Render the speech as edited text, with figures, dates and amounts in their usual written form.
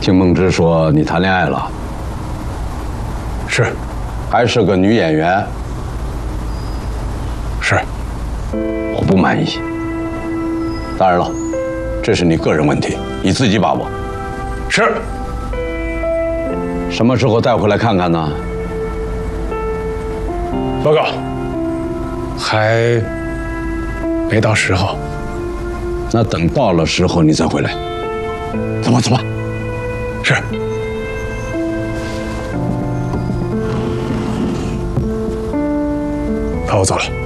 听梦之说你谈恋爱了， 是， 还是个女演员。 是， 我不满意。当然了，这是你个人问题，你自己把握。 是。 什么时候带回来看看呢？ 报告，还没到时候。 那等到了时候你再回来。走吧，走吧。 是。那我走了。